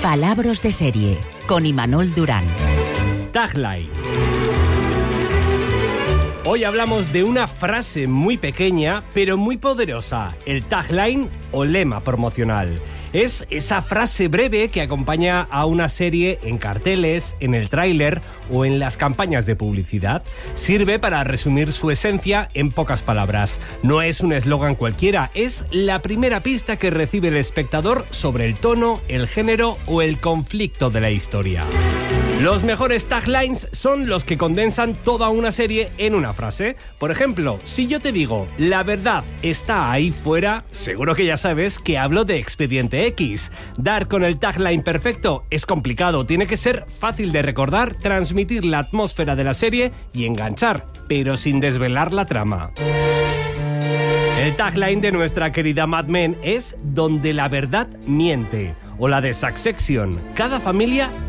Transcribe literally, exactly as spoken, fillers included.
Palabras de serie, con Imanol Durán. Tagline. Hoy hablamos de una frase muy pequeña, pero muy poderosa, el tagline o lema promocional. Es esa frase breve que acompaña a una serie en carteles, en el tráiler o en las campañas de publicidad. Sirve para resumir su esencia en pocas palabras. No es un eslogan cualquiera, es la primera pista que recibe el espectador sobre el tono, el género o el conflicto de la historia. Los mejores taglines son los que condensan toda una serie en una frase. Por ejemplo, si yo te digo, la verdad está ahí fuera, seguro que ya sabes que hablo de Expediente X. Dar con el tagline perfecto es complicado, tiene que ser fácil de recordar, transmitir la atmósfera de la serie y enganchar, pero sin desvelar la trama. El tagline de nuestra querida Mad Men es donde la verdad miente, o la de Succession, cada familia